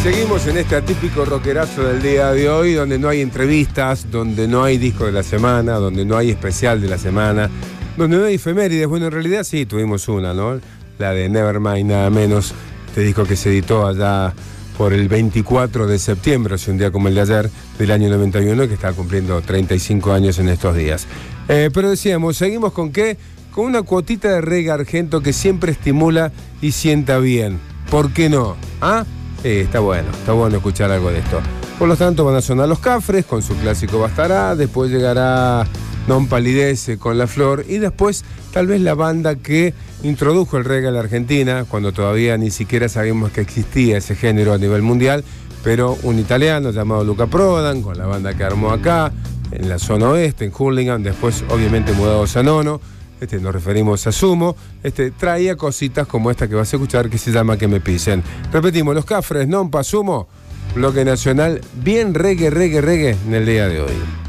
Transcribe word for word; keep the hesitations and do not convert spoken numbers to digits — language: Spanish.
Seguimos en este atípico rockerazo del día de hoy, donde no hay entrevistas, donde no hay disco de la semana, donde no hay especial de la semana, donde no hay efemérides. Bueno, en realidad sí, tuvimos una, ¿no? La de Nevermind, nada menos, este disco que se editó allá por el veinticuatro de septiembre, o sea, un día como el de ayer, del año noventa y uno, que está cumpliendo treinta y cinco años en estos días. Eh, pero decíamos, ¿seguimos con qué? Con una cuotita de reggae argento que siempre estimula y sienta bien. ¿Por qué no? ¿Ah? Sí, está bueno, está bueno escuchar algo de esto. Por lo tanto, van a sonar Los Cafres con su clásico Bastará, después llegará Non Palidece con La Flor, y después tal vez la banda que introdujo el reggae a la Argentina, cuando todavía ni siquiera sabíamos que existía ese género a nivel mundial, pero un italiano llamado Luca Prodan, con la banda que armó acá, en la zona oeste, en Hurlingham, después obviamente mudados a Nono. Este, nos referimos a Sumo, este, traía cositas como esta que vas a escuchar, que se llama Que me pisen. Repetimos, Los Cafres, Non Pa Sumo, bloque nacional, bien reggae, reggae, reggae en el día de hoy.